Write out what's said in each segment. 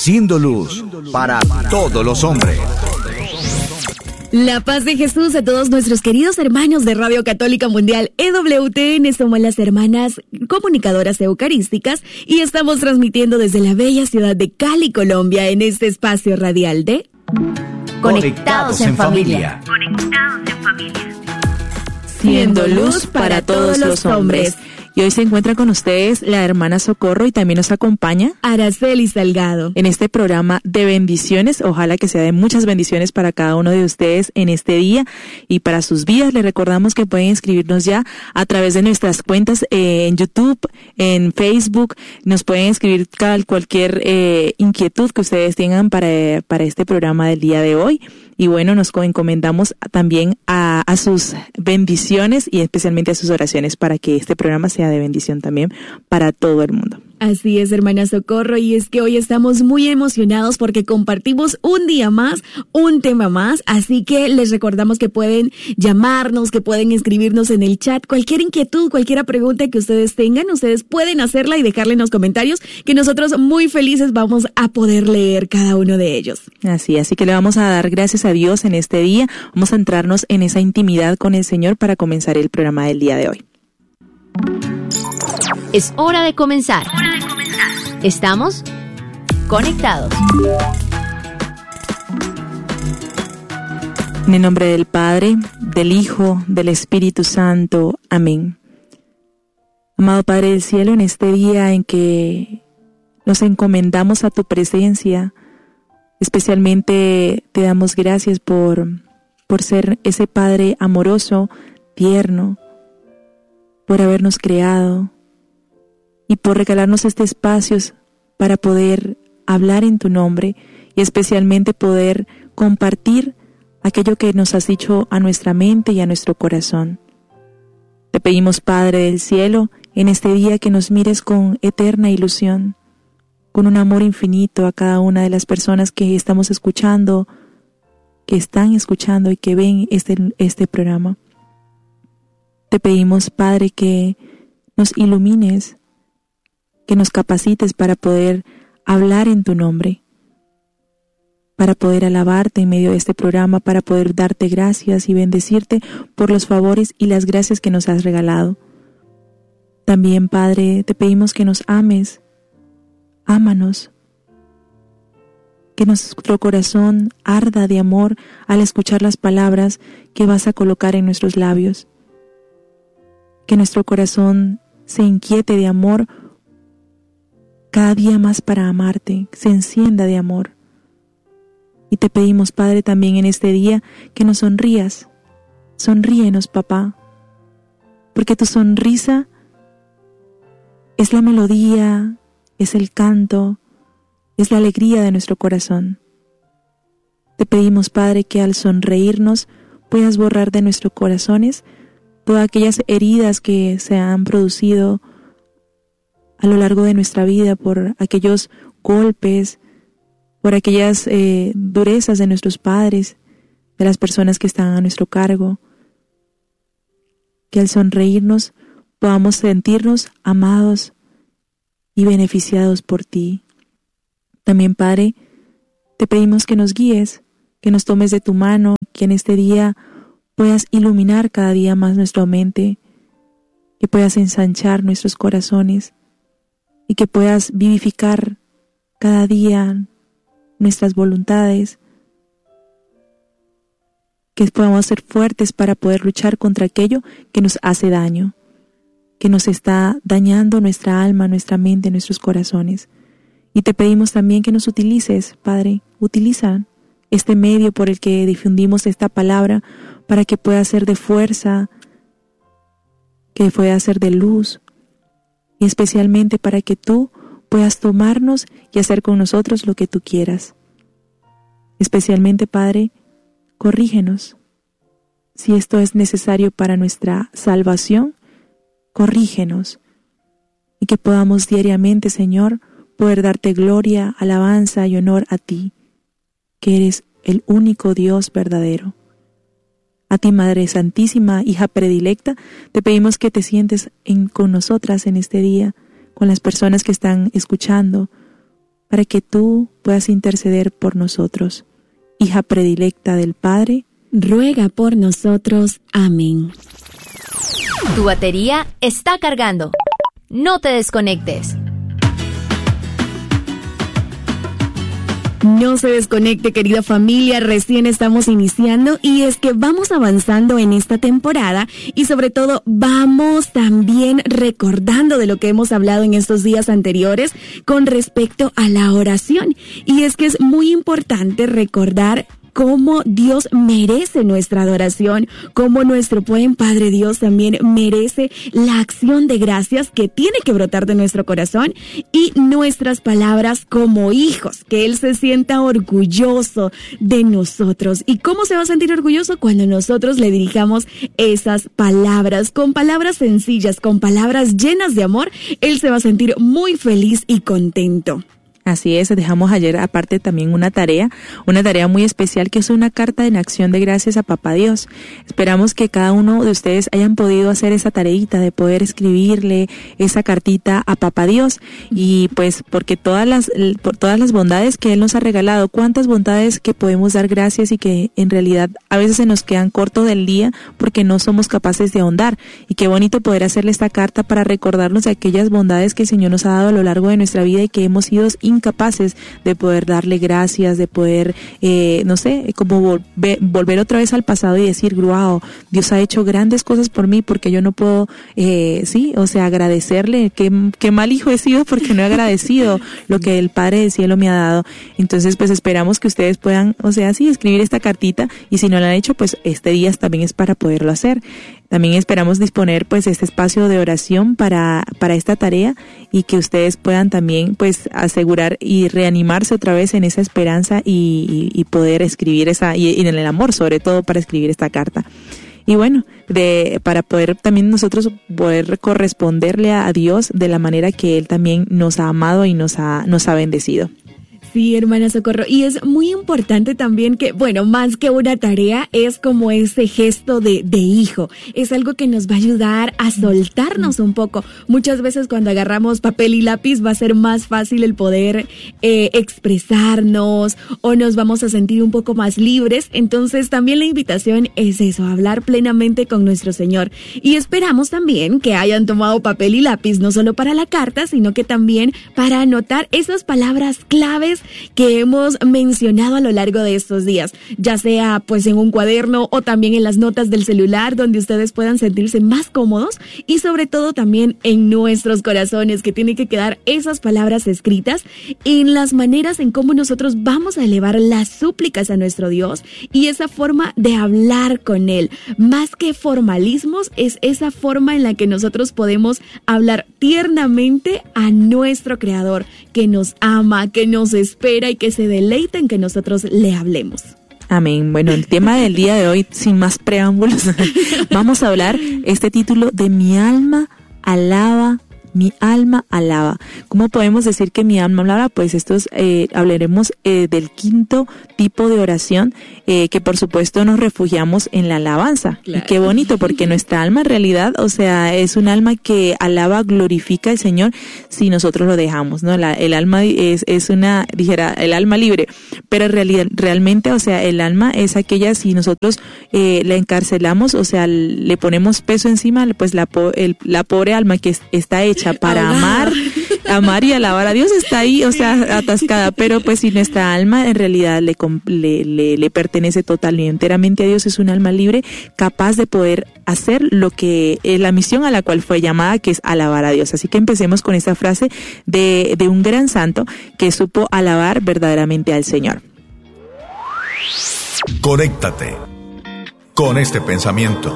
siendo luz para todos los hombres. La paz de Jesús a todos nuestros queridos hermanos de Radio Católica Mundial EWTN. Somos las hermanas comunicadoras eucarísticas y estamos transmitiendo desde la bella ciudad de Cali, Colombia, en este espacio radial de Conectados en Familia. Conectados en Familia. Siendo luz para todos los hombres. Y hoy se encuentra con ustedes la hermana Socorro y también nos acompaña Araceli Salgado en este programa de bendiciones. Ojalá que sea de muchas bendiciones para cada uno de ustedes en este día y para sus vidas. Les recordamos que pueden escribirnos ya a través de nuestras cuentas en YouTube, en Facebook. Nos pueden escribir cualquier inquietud que ustedes tengan para este programa del día de hoy. Y bueno, nos encomendamos también a sus bendiciones y especialmente a sus oraciones para que este programa sea de bendición también para todo el mundo. Así es, hermana Socorro, y es que hoy estamos muy emocionados porque compartimos un día más, un tema más, así que les recordamos que pueden llamarnos, que pueden escribirnos en el chat, cualquier inquietud, cualquier pregunta que ustedes tengan, ustedes pueden hacerla y dejarla en los comentarios, que nosotros muy felices vamos a poder leer cada uno de ellos. Así que le vamos a dar gracias a Dios en este día, vamos a entrarnos en esa intimidad con el Señor para comenzar el programa del día de hoy. Es hora de comenzar. Estamos conectados. En el nombre del Padre, del Hijo, del Espíritu Santo. Amén. Amado Padre del Cielo, en este día en que nos encomendamos a tu presencia, especialmente te damos gracias por ser ese Padre amoroso, tierno, por habernos creado y por regalarnos este espacio para poder hablar en tu nombre y especialmente poder compartir aquello que nos has dicho a nuestra mente y a nuestro corazón. Te pedimos, Padre del Cielo, en este día que nos mires con eterna ilusión, con un amor infinito a cada una de las personas que estamos escuchando, que están escuchando y que ven este programa. Te pedimos, Padre, que nos ilumines, que nos capacites para poder hablar en tu nombre, para poder alabarte en medio de este programa, para poder darte gracias y bendecirte por los favores y las gracias que nos has regalado. También, Padre, te pedimos que nos ames, ámanos, que nuestro corazón arda de amor al escuchar las palabras que vas a colocar en nuestros labios, que nuestro corazón se inquiete de amor cada día más para amarte, se encienda de amor. Y te pedimos, Padre, también en este día que nos sonrías. Sonríenos, papá, porque tu sonrisa es la melodía, es el canto, es la alegría de nuestro corazón. Te pedimos, Padre, que al sonreírnos puedas borrar de nuestros corazones todas aquellas heridas que se han producido a lo largo de nuestra vida por aquellos golpes, por aquellas durezas de nuestros padres, de las personas que están a nuestro cargo. Que al sonreírnos podamos sentirnos amados y beneficiados por ti. También, Padre, te pedimos que nos guíes, que nos tomes de tu mano, que en este día puedas iluminar cada día más nuestra mente, que puedas ensanchar nuestros corazones y que puedas vivificar cada día nuestras voluntades, que podamos ser fuertes para poder luchar contra aquello que nos hace daño, que nos está dañando nuestra alma, nuestra mente, nuestros corazones. Y te pedimos también que nos utilices, Padre, utiliza este medio por el que difundimos esta palabra para que pueda ser de fuerza, que pueda ser de luz, y especialmente para que tú puedas tomarnos y hacer con nosotros lo que tú quieras. Especialmente, Padre, corrígenos. Si esto es necesario para nuestra salvación, corrígenos. Y que podamos diariamente, Señor, poder darte gloria, alabanza y honor a ti, que eres el único Dios verdadero. A ti, Madre Santísima, hija predilecta, te pedimos que te sientes con nosotras en este día, con las personas que están escuchando, para que tú puedas interceder por nosotros. Hija predilecta del Padre, ruega por nosotros. Amén. Tu batería está cargando. No te desconectes. No se desconecte, querida familia, recién estamos iniciando y es que vamos avanzando en esta temporada y sobre todo vamos también recordando de lo que hemos hablado en estos días anteriores con respecto a la oración. Y es que es muy importante recordar cómo Dios merece nuestra adoración, cómo nuestro buen Padre Dios también merece la acción de gracias que tiene que brotar de nuestro corazón y nuestras palabras como hijos, que Él se sienta orgulloso de nosotros. ¿Y cómo se va a sentir orgulloso? Cuando nosotros le dirijamos esas palabras, con palabras sencillas, con palabras llenas de amor, Él se va a sentir muy feliz y contento. Así es, dejamos ayer aparte también una tarea muy especial que es una carta en acción de gracias a Papá Dios. Esperamos que cada uno de ustedes hayan podido hacer esa tareita de poder escribirle esa cartita a Papá Dios y pues porque por todas las bondades que Él nos ha regalado, cuántas bondades que podemos dar gracias y que en realidad a veces se nos quedan cortos del día porque no somos capaces de ahondar y qué bonito poder hacerle esta carta para recordarnos de aquellas bondades que el Señor nos ha dado a lo largo de nuestra vida y que hemos sido incapaces de poder darle gracias, de poder, como volver otra vez al pasado y decir, wow, Dios ha hecho grandes cosas por mí porque yo no puedo, agradecerle, qué mal hijo he sido porque no he agradecido lo que el Padre del Cielo me ha dado. Entonces, pues esperamos que ustedes puedan, escribir esta cartita y si no la han hecho, pues este día también es para poderlo hacer. También esperamos disponer pues este espacio de oración para esta tarea y que ustedes puedan también pues asegurar y reanimarse otra vez en esa esperanza y poder escribir y en el amor sobre todo para escribir esta carta. Y bueno, para poder también nosotros poder corresponderle a Dios de la manera que Él también nos ha amado y nos ha bendecido. Sí, hermana Socorro, y es muy importante también que, más que una tarea, es como ese gesto de hijo, es algo que nos va a ayudar a soltarnos un poco. Muchas veces cuando agarramos papel y lápiz va a ser más fácil el poder expresarnos o nos vamos a sentir un poco más libres, entonces también la invitación es eso, hablar plenamente con nuestro Señor. Y esperamos también que hayan tomado papel y lápiz, no solo para la carta, sino que también para anotar esas palabras claves que hemos mencionado a lo largo de estos días, ya sea pues en un cuaderno o también en las notas del celular donde ustedes puedan sentirse más cómodos y sobre todo también en nuestros corazones que tienen que quedar esas palabras escritas en las maneras en cómo nosotros vamos a elevar las súplicas a nuestro Dios y esa forma de hablar con Él, más que formalismos, es esa forma en la que nosotros podemos hablar tiernamente a nuestro Creador, que nos ama, que nos espera y que se deleita en que nosotros le hablemos. Amén. Bueno, el tema del día de hoy, sin más preámbulos, vamos a hablar este título de Mi alma alaba. Mi alma alaba. ¿Cómo podemos decir que mi alma alaba? Pues hablaremos del quinto tipo de oración, que por supuesto nos refugiamos en la alabanza. Claro. Y qué bonito, porque nuestra alma en realidad, es un alma que alaba, glorifica al Señor si nosotros lo dejamos, ¿no? El alma es el alma libre, pero realmente, el alma es aquella si nosotros la encarcelamos, le ponemos peso encima, pues la pobre alma que está hecha para amar y alabar a Dios está ahí, atascada, pero pues si nuestra alma en realidad le pertenece total y enteramente a Dios, es un alma libre, capaz de poder hacer lo que es la misión a la cual fue llamada, que es alabar a Dios. Así que empecemos con esta frase de un gran santo que supo alabar verdaderamente al Señor. Conéctate con este pensamiento.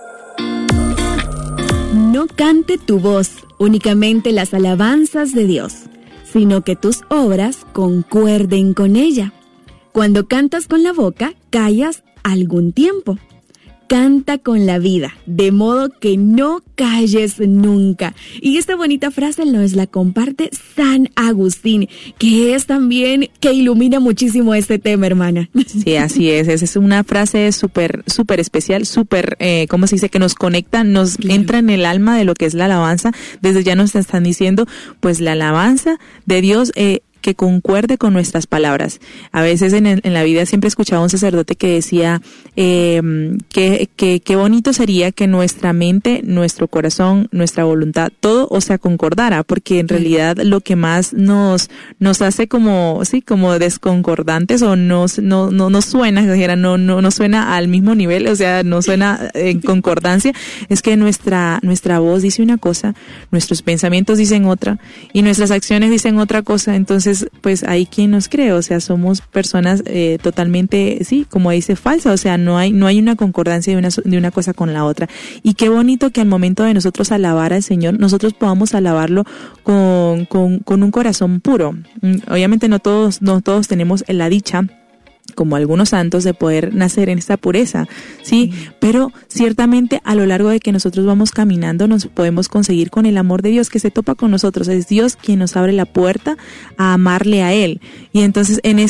No cante tu voz únicamente las alabanzas de Dios, sino que tus obras concuerden con ella. Cuando cantas con la boca, callas algún tiempo. Canta con la vida, de modo que no calles nunca. Y esta bonita frase nos la comparte San Agustín, que es también, que ilumina muchísimo este tema, hermana. Sí, así es. Esa es una frase súper especial, ¿cómo se dice? Que nos conecta, entra en el alma de lo que es la alabanza. Desde ya nos están diciendo, pues la alabanza de Dios, que concuerde con nuestras palabras. A veces en la vida siempre escuchaba a un sacerdote que decía que bonito sería que nuestra mente, nuestro corazón, nuestra voluntad, todo, o sea, concordara, porque en realidad lo que más nos hace como desconcordantes o no suena, no suena al mismo nivel, o sea, no suena en concordancia, es que nuestra voz dice una cosa, nuestros pensamientos dicen otra y nuestras acciones dicen otra cosa. Entonces, pues ahí quien nos cree, o sea, somos personas totalmente, sí, como dice, falsa, o sea, no hay una concordancia de una cosa con la otra. Y qué bonito que al momento de nosotros alabar al Señor, nosotros podamos alabarlo con un corazón puro. Obviamente no todos tenemos la dicha, como algunos santos, de poder nacer en esta pureza, ¿sí? Pero ciertamente a lo largo de que nosotros vamos caminando nos podemos conseguir con el amor de Dios que se topa con nosotros. Es Dios quien nos abre la puerta a amarle a Él. Y entonces en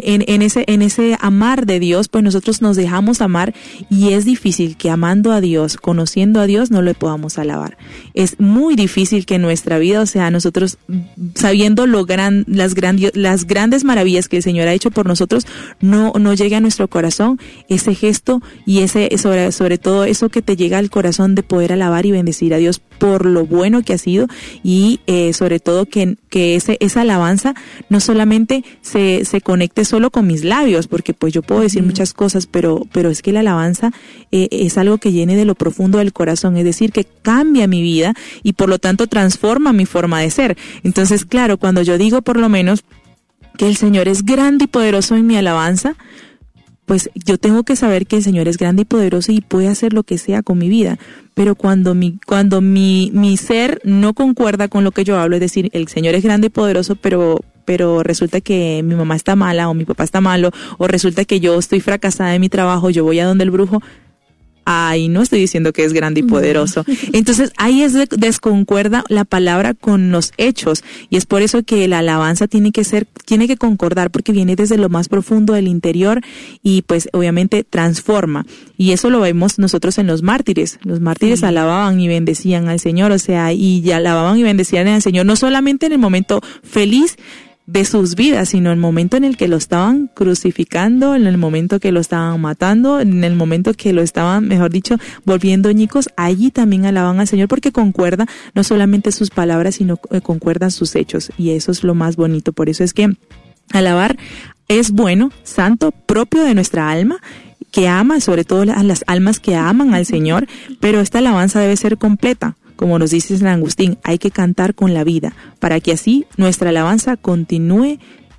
ese amar de Dios, pues nosotros nos dejamos amar, y es difícil que amando a Dios, conociendo a Dios, no le podamos alabar. Es muy difícil que en nuestra vida, o sea, nosotros sabiendo las grandes maravillas que el Señor ha hecho por nosotros, no llegue a nuestro corazón ese gesto y sobre todo eso que te llega al corazón de poder alabar y bendecir a Dios por lo bueno que ha sido, y sobre todo que esa alabanza no solamente se conecte solo con mis labios, porque pues yo puedo decir muchas cosas, pero es que la alabanza es algo que viene de lo profundo del corazón, es decir, que cambia mi vida y por lo tanto transforma mi forma de ser. Entonces, claro, cuando yo digo por lo menos que el Señor es grande y poderoso en mi alabanza, pues yo tengo que saber que el Señor es grande y poderoso y puede hacer lo que sea con mi vida. Pero cuando mi ser no concuerda con lo que yo hablo, es decir, el Señor es grande y poderoso, pero resulta que mi mamá está mala o mi papá está malo, o resulta que yo estoy fracasada en mi trabajo, yo voy a donde el brujo, ahí no estoy diciendo que es grande y poderoso. Entonces ahí desconcuerda la palabra con los hechos, y es por eso que la alabanza tiene que concordar, porque viene desde lo más profundo del interior y pues obviamente transforma. Y eso lo vemos nosotros en los mártires. Los mártires alababan y bendecían al Señor, o sea, y alababan y bendecían al Señor no solamente en el momento feliz de sus vidas, sino en el momento en el que lo estaban crucificando, en el momento que lo estaban matando, en el momento que lo estaban, mejor dicho, volviendo añicos, allí también alaban al Señor, porque concuerda no solamente sus palabras, sino concuerdan sus hechos, y eso es lo más bonito. Por eso es que alabar es bueno, santo, propio de nuestra alma, que ama, sobre todo a las almas que aman al Señor, pero esta alabanza debe ser completa. Como nos dice San Agustín, hay que cantar con la vida, para que así nuestra alabanza continúa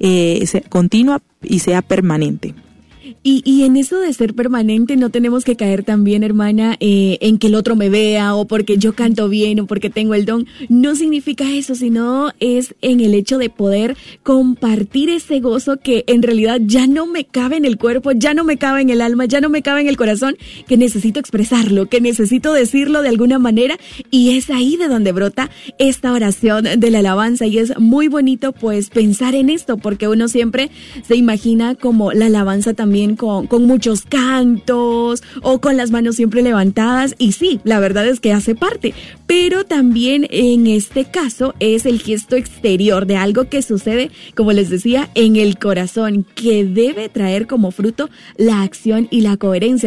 y sea permanente. Y en eso de ser permanente no tenemos que caer también, hermana, en que el otro me vea, o porque yo canto bien, o porque tengo el don. No significa eso, sino es en el hecho de poder compartir ese gozo que en realidad ya no me cabe en el cuerpo, ya no me cabe en el alma, ya no me cabe en el corazón, que necesito expresarlo, que necesito decirlo de alguna manera, y es ahí de donde brota esta oración de la alabanza. Y es muy bonito pues pensar en esto, porque uno siempre se imagina como la alabanza también con muchos cantos o con las manos siempre levantadas, y sí, la verdad es que hace parte, pero también en este caso es el gesto exterior de algo que sucede, como les decía, en el corazón, que debe traer como fruto la acción y la coherencia.